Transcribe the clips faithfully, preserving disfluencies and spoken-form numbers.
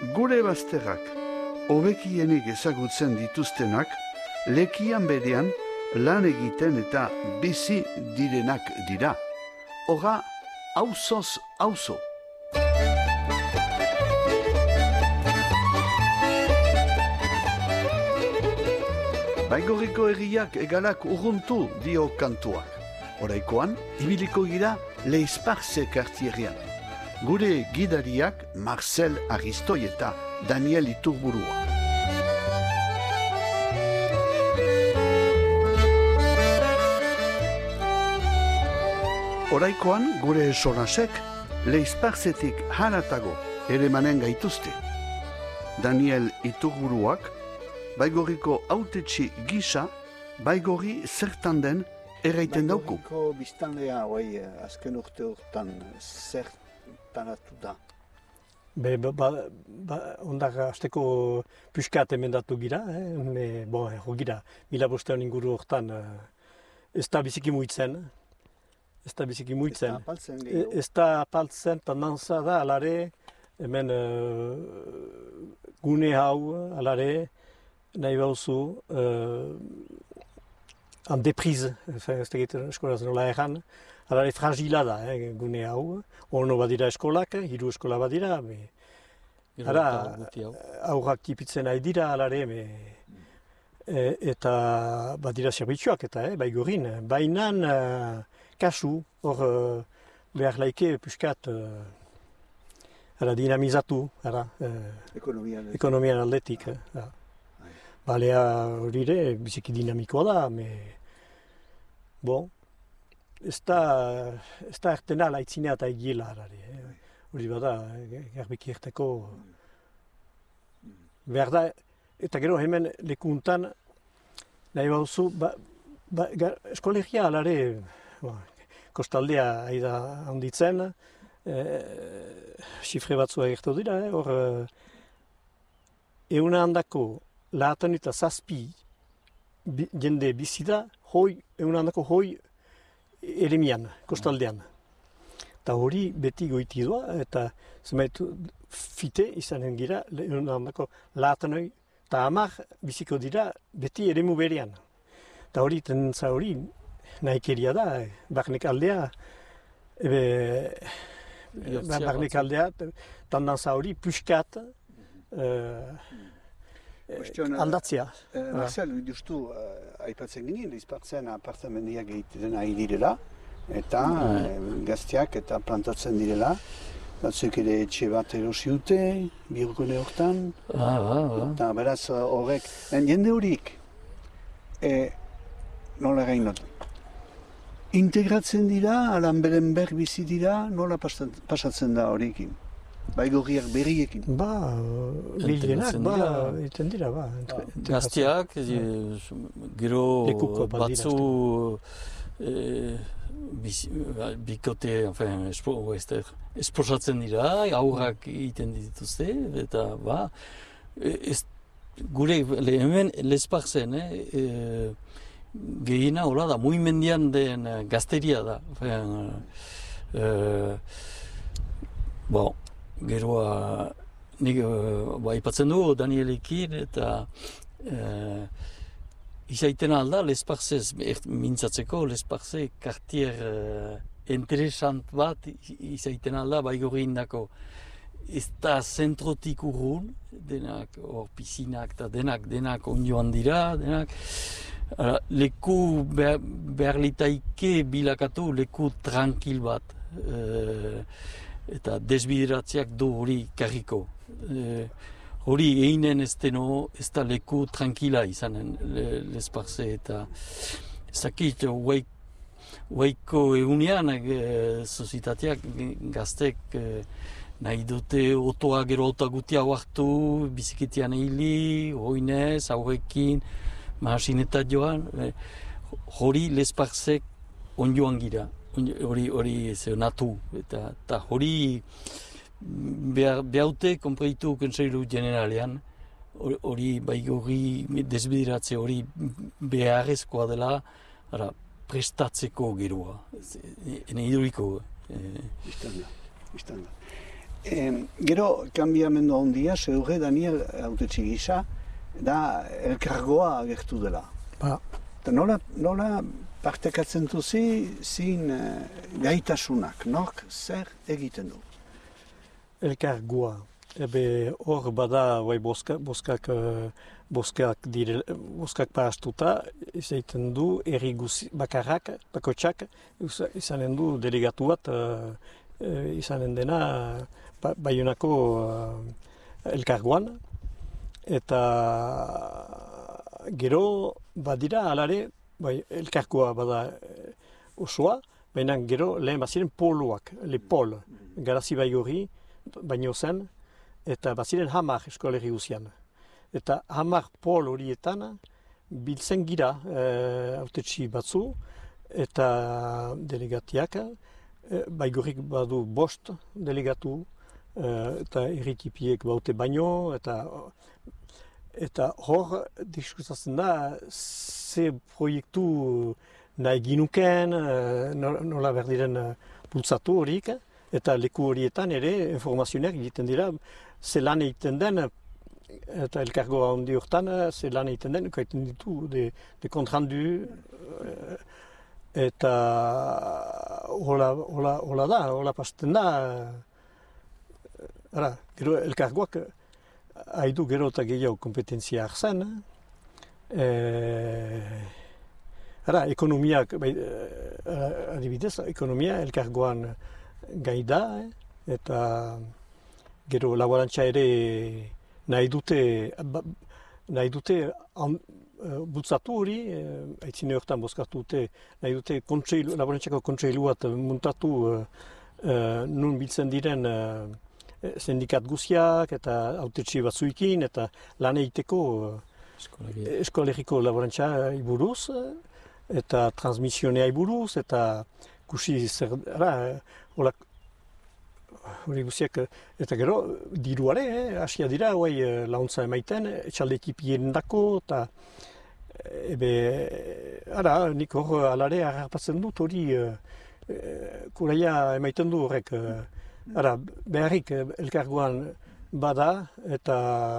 Gure bazterrak, hobekienik ezagutzen dituztenak, lekian berean lan egiten eta bizi direnak dira. Hora, auzoz auzo. Baigorriko herriak egalak urruntu dio kantuak. Oraikoan, ibiliko gira Leisparze kartierrian. Gure gidariak Marcel Aristoi eta Daniel Iturburua. Oraikoan, gure solasek Leisparzetik haratago ere manen gaituzte. Daniel Iturburuak, Baigorriko autetxi gisa, Baigorri zertan den erraiten dauku. Baigorriko biztanlea, oi, azken urte urtan zertanatu da. Be, ba, ba, ba, ondak azteko puskat emendatu gira, eh? Me, bon, ero gira, mila bostean inguru hortan, eh, ez da biziki muitzen, ez da biziki muitzen. Ez da apaltzen gehiago. Ez da apaltzen, tendantza da, alare, hemen uh, gune hau, alare, nahi bauzu, uh, en deprize, ez tegit eskolaz nola erran, alare fragila da, eh, gune hau, ono badira eskolak, hiru eskola badira, me, ara, aurrak tipitzen nahi dira, alare, me, e, eta badira zerbitzuak, eta, eh, Baigorrin, bainan uh, kasu, hor uh, behar laike puskat, uh, ara, dinamizatu, ara, uh, ekonomian aldetik, eh, balea horire, biziki dinamikoa da, me... Bon, ez da, ez da ertena laitzinea eta egiela harari. Hori eh? Bada, garbiki erteko... Behar da, eta gero hemen lekuntan, nahi bauzu, ba, ba, eskolegia alare, ba, kostaldea aida handitzen, xifre eh, batzua egertu dira, eh? Hor, eh, euna handako, laatan eta zazpi bi, jende bizida, hoi, egun handako hoi eremian, kostaldean. Eta hori beti goiti doa, eta zemaitu fite izanen gira, egun handako laatanoi, eta hamar biziko dira beti eremu berean. Eta hori, tendentza hori, nahikeria da, barnek aldea, ebe, barnek aldea, tendentza hori, puskat, uh, aldatzea. Uh, Marcel, justu, uh, aipatzen ginen, Leispartzen apartamendiak egiten ari direla, eta uh, gazteak eta plantatzen direla. Batzuk ere etxe bat erosi dute, birgune hortan. Ah, ah, ah. Eta beraz horrek, jende horiek, eh, nola gainot, integratzen dira, alan beren ber bizi dira, nola pasatzen da horiekin? Baigorriak berriekin. Ba, gehienak, ba, iten dira, ba. Gazteak, gero batzu bikote, enfin, esposatzen dira, aurrak egiten dituzte, eta, ba, gure, hemen, Leisparzen, eh, gehiena, hola da, muimendian den gazteria da. Bon, geroa, nik ba, ipatzen dugu Danielekin, eta uh, izaiten alda Leisparzez, mintzatzeko Leisparze kartier uh, interesant bat izaiten alda Baigorri indako. Ez da zentrotik urrun, denak, hor pisinak eta denak, denak onjoan dira, denak. Ara, leku behar, behar litaike bilakatu leku tranquil bat. Uh, eta desbideratzeak du hori karriko. E, hori einen ez deno, ez da leku tranquila izanen Leisparze eta ezakit, huaiko egunean e, sozitateak gaztek e, nahi dute otoa gero ota gutia hartu, biziketian hili, hoinez, aurrekin, mahasinetat joan, e, hori Leisparzek onjoan gira. Hori, hori, zeonatu, eta, eta hori behaute konpreitu Kontseilu Generalean, hori Baigorri desbideratze hori beharrezkoa dela, ara, prestatzeko geroa, ene iduriko. Istanda, istanda. E, gero, kanbiamendu handia, zeure Daniel hautetxe gisa, da elkargoa agertu dela. Ba, Eta nola, nola partekatzen duzi zin uh, gaitasunak, nork zer egiten du? elkargoa. Ebe hor bada bai boska, boskak, eh, boskak, dire, boskak parastuta, izaiten du erri guzi, bakarrak, bakotxak, isa- izanen du delegatu bat, eh, eh, izanen dena ba, Baionako eh, elkargoan. Eta gero badira alare, bai, elkargoa bada eh, osoa, baina gero lehen baziren poloak, le pol, garazi bai hori, baino zen, eta baziren hamar eskoleri guzian. Eta hamar pol horietan biltzen gira eh, autetxi batzu, eta delegatiak, eh, baigorrik badu bost delegatu, eh, eta erritipiek baute baino, eta eta hor diskutatzen da ze proiektu nahi ginuken, eh, nola berdiren eh, bultzatu horiek, eta leku horietan ere informazioak egiten dira, ze lan egiten den, eta elkargoa handi hortan, ze lan egiten den, ukaiten ditu, de, de kontrandu, eh, eta hola, hola, hola da, hola pasten da. Ara, gero elkargoak haidu gero eta gehiago kompetentzia hartzen. Eh, ara, ekonomiak, bai, eh, adibidez, ekonomia elkargoan gai da, eh? Eta gero laborantza ere nahi dute, ba, nahi dute an, uh, bultzatu hori, eh, aitzine hortan bozkatu dute, nahi dute kontseilu, laborantzako kontseilu bat muntatu uh, uh, nun biltzen diren uh, sindikat guziak eta hautetxe batzuekin eta lan egiteko uh, eskolegiko laborantza buruz eta transmisionea buruz eta kusi zer, ara, hola, hori guziak, eta gero, diruare, eh, asia dira, guai, launtza emaiten, etxalde ekipien dako, eta ebe, ara, nik hor alare harrapatzen dut, hori, e, kuraia emaiten du horrek, ara, beharrik elkargoan bada, eta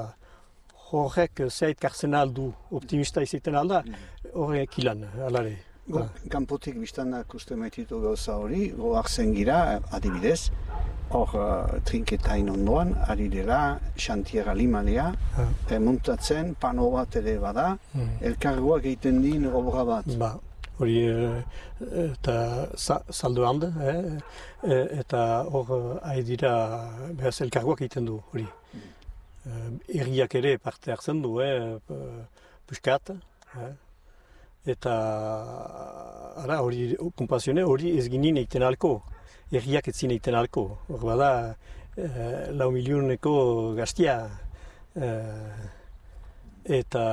horrek zeit kartzen aldu, optimista izaiten alda, horrek ilan, alare. Go, kanpotik biztanak uste maititu gauza hori, goak zen gira, adibidez, hor uh, trinketain ondoan, ari dela, xantiera limalea, Ha. e, muntatzen, pano bat ere bada, Mm. elkargoak egiten din obra bat. Ba, hori, eh, eta sa, saldo handa, eh, eh, eta hor eh, ari dira, behaz elkargoak egiten du, hori. Eh, Herriak ere parte hartzen du, eh, puskat, eh, eta ara, hori, konpazione, hori ez ginen egiten alko, herriak ez zin egiten alko. Hor bada, eh, lau milioneko gaztia, eh, eta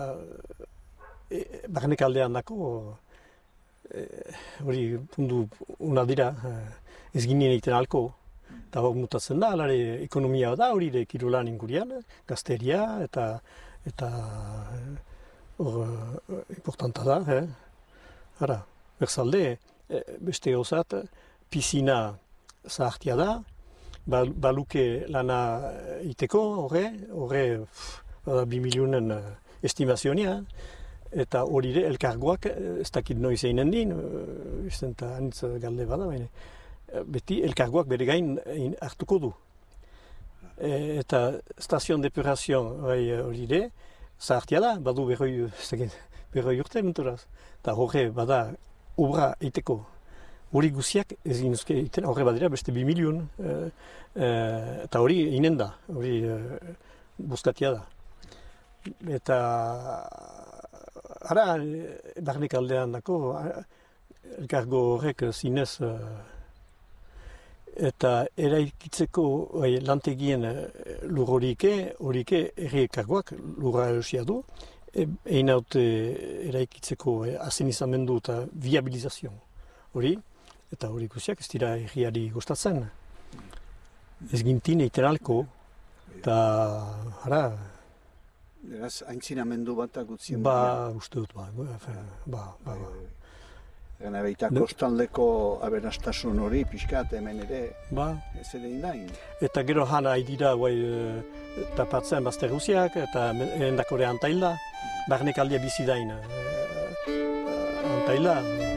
e, barnek aldean dako, eh, hori pundu una dira, eh, ez ginen egiten alko. Eta hor mutatzen da, alare ekonomia da, hori de kirolan ingurian, gazteria, eta eta hor eh, importanta da, eh? Ara, berzalde, eh, beste gauzat, pisina zahartia da, bal, baluke lana iteko, horre, horre, bada bi milionen uh, estimazionia, eta hori ere elkargoak ez dakit noiz einen din, uh, izten eta anitz galde bada, baina, beti elkargoak bere gain ein hartuko du. E, eta stazion depurazioan hori ere, zahartia da, badu berroi, berroi urte menturaz. Eta horre bada obra eiteko. Hori guziak ez ginuzke egiten, horre badira beste bi milion. E, e, eta hori inen da, hori e, buzkatia da. Eta ara, barnek aldean dako, elkargo horrek zinez e, eta eraikitzeko oi, lantegien lur horike, horike erri elkargoak lurra erosia du, e, egin haute eraikitzeko e, azenizamendu eta viabilizazio hori, eta hori guziak ez dira erriari gustatzen. Ez gintin egiten alko, eta ara, Eraz, aintzinamendu bat agutzien. ba, uste dut, ba, ba, ba, ba. Gana baita kostaldeko aberastasun hori, pixkat hemen ere, Ba, ez ere indain. eta gero hana dira guai tapatzen bazte Rusiak eta endakore antaila, barnek aldia bizi dain. Antaila,